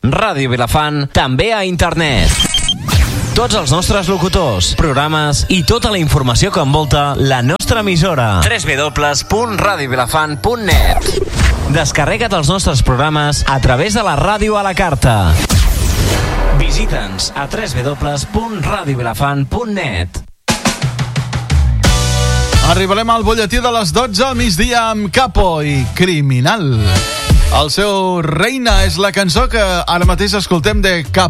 Ràdio Vilafant, també a internet. Tots els nostres locutors, programes i tota la informació que envolta la nostra emissora. www.radiovilafant.net. Descarrega't els nostres programes a través de la ràdio a la carta. Visita'ns a www.radiovilafant.net. Arribarem al butlletí de les 12 al migdia amb Capo i Criminal. El seu Reina és la cançó que ara mateix escoltem de Capo.